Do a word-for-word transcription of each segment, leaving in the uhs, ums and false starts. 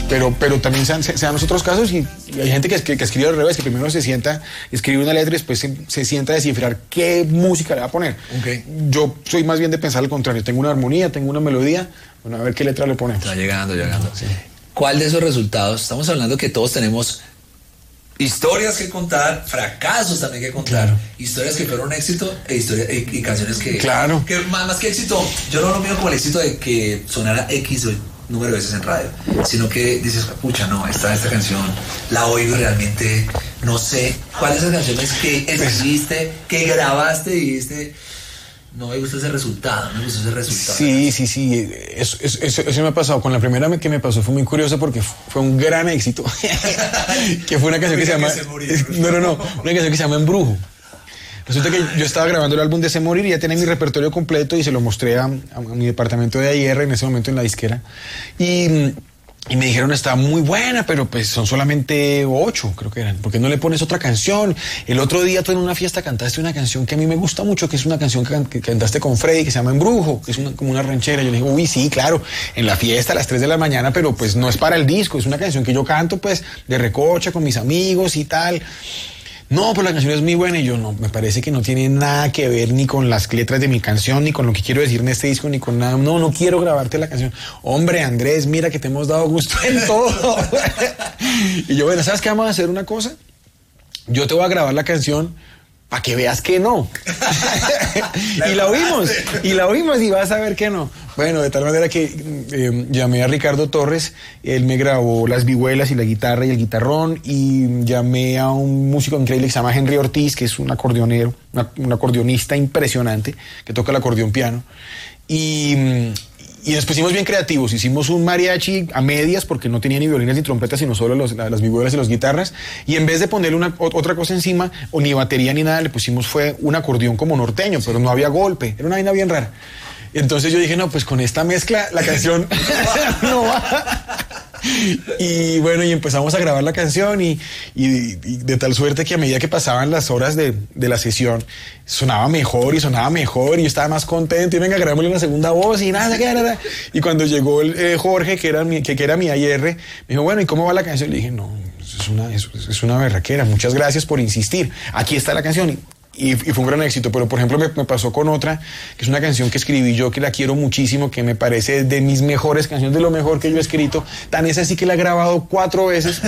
pero, pero también se dan, se, se dan los otros casos y, y hay gente que, que, que escribe al revés, que primero se sienta, escribe una letra y después se, se sienta a descifrar qué música le va a poner. Okay. Yo soy más bien de pensar al contrario, tengo una armonía, tengo una melodía, bueno, a ver qué letra le ponemos. Está llegando, llegando. Sí. ¿Cuál de esos resultados? Estamos hablando que todos tenemos historias que contar, fracasos también que contar, claro. Historias que fueron un éxito e historias, y, y canciones que, claro. que más, más que éxito, yo no lo miro como el éxito de que sonara X o número de veces en radio, sino que dices, pucha, no, esta, esta canción la oigo realmente, no sé, ¿cuáles son las canciones que escribiste, que grabaste y dijiste, no me gusta ese resultado, no me gusta ese resultado? Sí, sí, sí, eso, eso, eso, eso me ha pasado. Con la primera que me pasó fue muy curioso porque fue un gran éxito, que fue una canción que se llama, no, no, no, una canción que se llama Embrujo. Resulta que yo estaba grabando el álbum de Se Morir y ya tenía mi repertorio completo y se lo mostré a, a mi departamento de A I R en ese momento en la disquera. Y... Y me dijeron, está muy buena, pero pues son solamente ocho, creo que eran. ¿Por qué no le pones otra canción? El otro día tú en una fiesta cantaste una canción que a mí me gusta mucho, que es una canción que, can que cantaste con Freddy, que se llama Embrujo, que es una, como una ranchera. Yo le digo, uy, sí, claro, en la fiesta a las tres de la mañana, pero pues no es para el disco, es una canción que yo canto pues de recocha con mis amigos y tal. No, pero la canción es muy buena y yo no, me parece que no tiene nada que ver ni con las letras de mi canción, ni con lo que quiero decir en este disco, ni con nada. No, no quiero grabarte la canción. Hombre, Andrés, mira que te hemos dado gusto en todo. Y yo, bueno, ¿sabes qué? Vamos a hacer una cosa. Yo te voy a grabar la canción para que veas que no. Y la oímos, y la oímos y vas a ver que no. Bueno, de tal manera que eh, llamé a Ricardo Torres, él me grabó las vihuelas y la guitarra y el guitarrón, y llamé a un músico increíble que se llama Henry Ortiz, que es un acordeonero, una, un acordeonista impresionante, que toca el acordeón piano, y... Y nos pusimos bien creativos, hicimos un mariachi a medias porque no tenía ni violines ni trompetas, sino solo los, las vihuelas y las guitarras, y en vez de ponerle una, otra cosa encima, o ni batería ni nada, le pusimos fue un acordeón como norteño, pero no había golpe, era una vaina bien rara. Entonces yo dije, no, pues con esta mezcla la canción no va. Y bueno, y empezamos a grabar la canción y, y, y de tal suerte que a medida que pasaban las horas de, de la sesión sonaba mejor y sonaba mejor y yo estaba más contento y venga, grabémosle una segunda voz y nada, nada, nada. Y cuando llegó el, eh, Jorge, que era, mi, que, que era mi A I R, me dijo, bueno, ¿y cómo va la canción? Le dije, no, es una, es, es una berraquera, muchas gracias por insistir, aquí está la canción. Y, Y, y fue un gran éxito, pero por ejemplo me, me pasó con otra, que es una canción que escribí yo, que la quiero muchísimo, que me parece de mis mejores canciones, de lo mejor que yo he escrito. Tan es así que la he grabado cuatro veces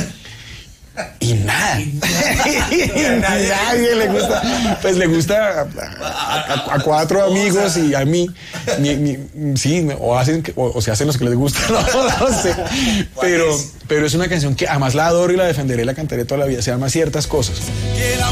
y nada. Y nadie, nadie le gusta. Pues le gusta a, a, a cuatro amigos y a mí. Mi, mi, sí, o, hacen, o, o se hacen los que les gusta, no, no sé. Pero, pero es una canción que además la adoro y la defenderé, la cantaré toda la vida. Se llama Ciertas Cosas.